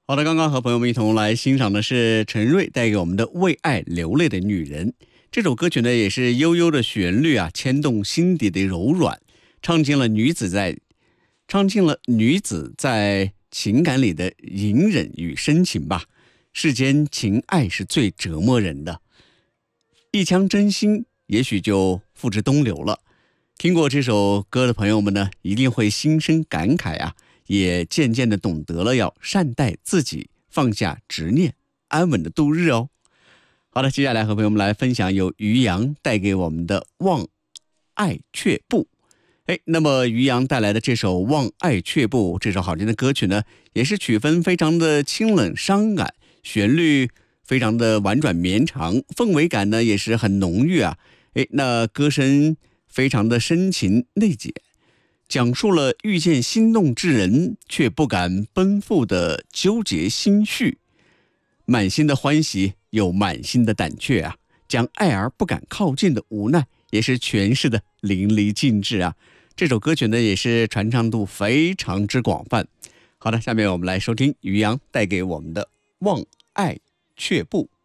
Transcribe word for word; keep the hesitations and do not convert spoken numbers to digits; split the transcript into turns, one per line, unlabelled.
好的，刚刚和朋友们一同来欣赏的是陈瑞带给我们的《为爱流泪的女人》。这首歌曲呢，也是悠悠的旋律啊，牵动心底的柔软，唱尽了女子在唱尽了女子在情感里的隐忍与深情吧。世间情爱是最折磨人的，一腔真心也许就付之东流了。听过这首歌的朋友们呢，一定会心生感慨啊，也渐渐的懂得了要善待自己，放下执念，安稳的度日哦。好的，接下来和朋友们来分享由于洋带给我们的《望爱却步》。哎，那么于洋带来的这首《望爱却步》这首好听的歌曲呢，也是曲风非常的清冷伤感，旋律非常的婉转绵长，氛围感呢也是很浓郁啊。哎，那歌声非常的深情内敛，讲述了遇见心动之人却不敢奔赴的纠结心绪，满心的欢喜又满心的胆怯啊，将爱而不敢靠近的无奈也是诠释的淋漓尽致啊。这首歌曲呢也是传唱度非常之广泛。好的，下面我们来收听于洋带给我们的《望爱却步》。